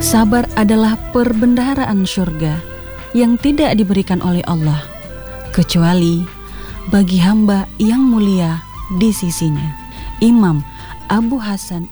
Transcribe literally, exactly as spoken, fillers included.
Sabar adalah perbendaharaan surga yang tidak diberikan oleh Allah kecuali bagi hamba yang mulia di sisinya. Imam Abu Hasan